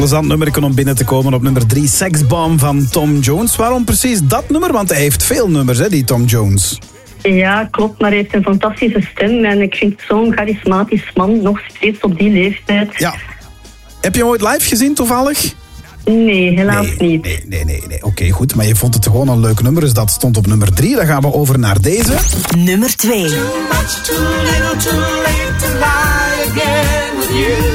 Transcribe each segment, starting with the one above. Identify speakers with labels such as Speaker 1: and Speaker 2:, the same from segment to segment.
Speaker 1: Plezant nummer om binnen te komen op nummer 3, Sex Bomb van Tom Jones. Waarom precies dat nummer? Want hij heeft veel nummers, hè, die Tom Jones.
Speaker 2: Ja, klopt, maar hij heeft een fantastische stem en ik vind het zo'n charismatisch man, nog steeds op die leeftijd.
Speaker 1: Ja. Heb je hem ooit live gezien toevallig?
Speaker 2: Nee, helaas niet.
Speaker 1: Nee. Oké, goed, maar je vond het gewoon een leuk nummer, dus dat stond op nummer 3. Dan gaan we over naar deze.
Speaker 3: Nummer 2.
Speaker 4: Too much, too little, too late to lie again with you.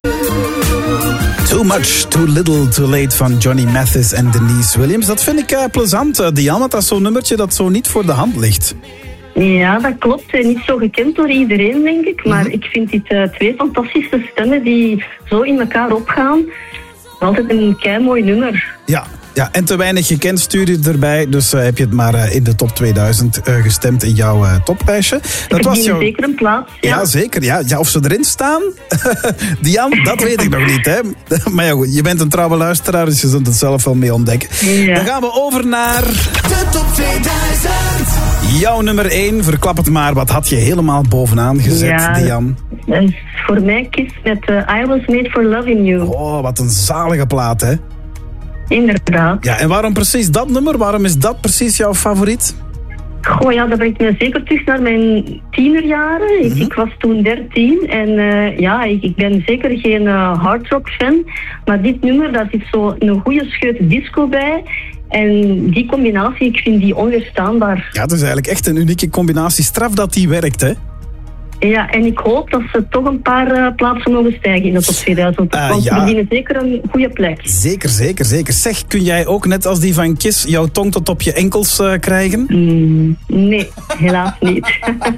Speaker 1: Too Much, Too Little, Too Late van Johnny Mathis en Denise Williams. Dat vind ik plezant, Dian, want dat is zo'n nummertje dat zo niet voor de hand ligt.
Speaker 2: Ja, dat klopt. Niet zo gekend door iedereen, denk ik. Maar ik vind dit twee fantastische stemmen die zo in elkaar opgaan. Altijd een keimooi nummer.
Speaker 1: Ja, en te weinig gekend stuur je erbij. Dus heb je het maar in de top 2000 gestemd in jouw toplijstje.
Speaker 2: Dat was zeker een plaats.
Speaker 1: Ja, zeker. Ja, of ze erin staan, Dian, dat weet ik nog niet. Hè. Maar ja, goed, je bent een trouwe luisteraar, dus je zult het zelf wel mee ontdekken.
Speaker 2: Ja.
Speaker 1: Dan gaan we over naar
Speaker 4: De top 2000.
Speaker 1: Jouw nummer 1. Verklap het maar. Wat had je helemaal bovenaan gezet, Dian?
Speaker 2: Dat is voor mij Kiss met I Was Made For Loving You.
Speaker 1: Oh, wat een zalige plaat, hè?
Speaker 2: Inderdaad.
Speaker 1: Ja, en waarom precies dat nummer? Waarom is dat precies jouw favoriet?
Speaker 2: Goh, ja, dat brengt me zeker terug naar mijn tienerjaren. Ik was toen 13 en ik ben zeker geen hardrock fan. Maar dit nummer, daar zit zo een goede scheut disco bij. En die combinatie, ik vind die onweerstaanbaar.
Speaker 1: Ja, het is eigenlijk echt een unieke combinatie. Straf dat die werkt, hè?
Speaker 2: Ja, en ik hoop dat ze toch een paar plaatsen mogen stijgen in de top 2000. Want ze verdienen zeker een goede plek.
Speaker 1: Zeker. Zeg, kun jij ook net als die van Kiss jouw tong tot op je enkels krijgen?
Speaker 2: Nee, helaas niet.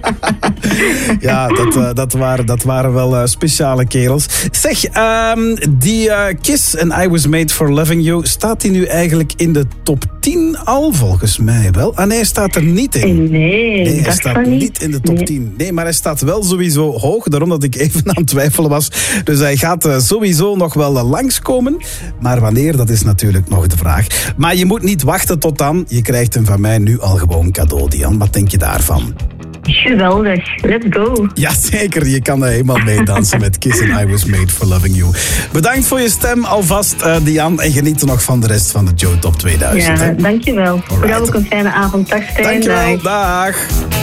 Speaker 1: Ja, dat waren wel speciale kerels. Zeg, die Kiss en I Was Made For Loving You, staat die nu eigenlijk in de top 10 al? Volgens mij wel. Ah nee, hij staat er niet in.
Speaker 2: Nee,
Speaker 1: hij staat niet in de top 10. Nee, maar hij staat wel sowieso hoog, daarom dat ik even aan het twijfelen was. Dus hij gaat sowieso nog wel langskomen. Maar wanneer, dat is natuurlijk nog de vraag. Maar je moet niet wachten tot dan. Je krijgt hem van mij nu al gewoon cadeau, Dian. Wat denk je daarvan?
Speaker 2: Geweldig, let's go.
Speaker 1: Jazeker, je kan helemaal meedansen met Kiss and I Was Made For Loving You. Bedankt voor je stem alvast, Dian. En geniet er nog van de rest van de Joe Top 2000.
Speaker 2: Ja, dankjewel. Voor jou ook een fijne avond. Dag, Stijn.
Speaker 1: Dankjewel, dag.